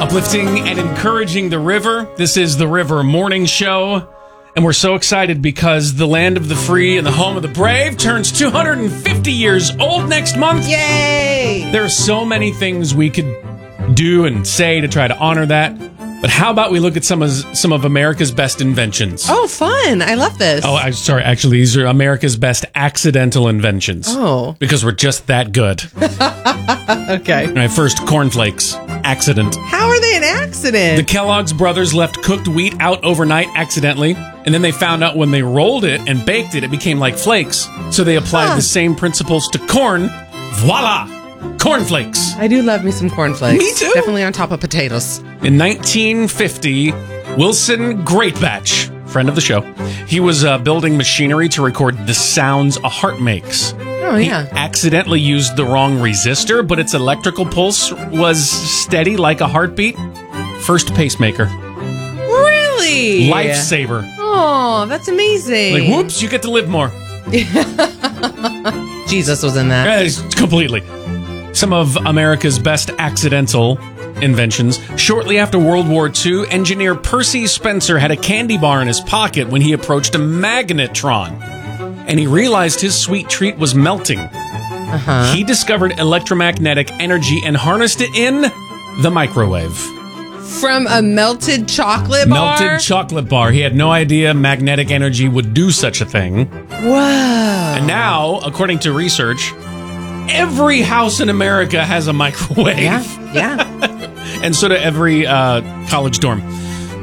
Uplifting and encouraging the river. This is the River Morning Show. And we're so excited because the land of the free and the home of the brave turns 250 years old next month. Yay! There are so many things we could do and say to try to honor that. But how about we look at some of America's best inventions? Oh, fun. I love this. Oh, sorry. Actually, these are America's best accidental inventions. Oh. Because we're just that good. Okay. All right, first, cornflakes. Accident. How are they an accident? The Kellogg's brothers left cooked wheat out overnight accidentally, and then they found out when they rolled it and baked it, it became like flakes. So they applied the same principles to corn. Voila! Cornflakes. I do love me some cornflakes. Me too. Definitely on top of potatoes. In 1950, Wilson Greatbatch, friend of the show, he was building machinery to record the sounds a heart makes. Oh, yeah. He accidentally used the wrong resistor, but its electrical pulse was steady like a heartbeat. First pacemaker. Really? Lifesaver. Oh, that's amazing. Like, whoops, you get to live more. Jesus was in that. Completely. Some of America's best accidental inventions. Shortly after World War II, engineer Percy Spencer had a candy bar in his pocket when he approached a magnetron. And he realized his sweet treat was melting. He discovered electromagnetic energy and harnessed it in the microwave. From a melted chocolate bar? Melted chocolate bar. He had no idea magnetic energy would do such a thing. Whoa. And now, according to research, every house in America has a microwave. Yeah. And so do every college dorm.